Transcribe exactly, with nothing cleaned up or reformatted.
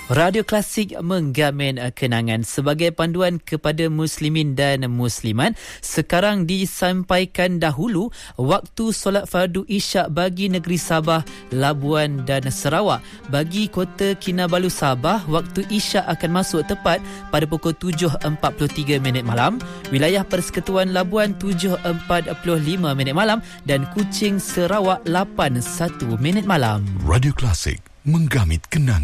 Radio Klasik menggamen kenangan sebagai panduan kepada muslimin dan muslimat. Sekarang disampaikan dahulu waktu solat fardu Isyak bagi negeri Sabah, Labuan dan Sarawak. Bagi Kota Kinabalu Sabah, waktu Isyak akan masuk tepat pada pukul tujuh empat puluh tiga minit malam. Wilayah Persekutuan Labuan tujuh empat puluh lima minit malam dan Kuching Sarawak lapan satu minit malam. Radio Klasik menggamit kenangan.